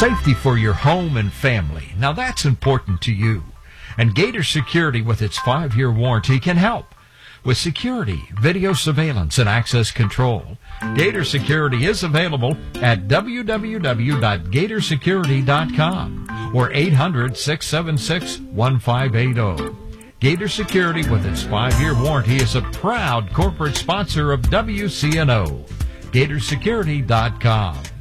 Safety for your home and family. Now that's important to you. And Gator Security with its 5-year warranty can help. With security, video surveillance, and access control, Gator Security is available at www.gatorsecurity.com or 800-676-1580. Gator Security with its 5-year warranty is a proud corporate sponsor of WCNO. GatorSecurity.com.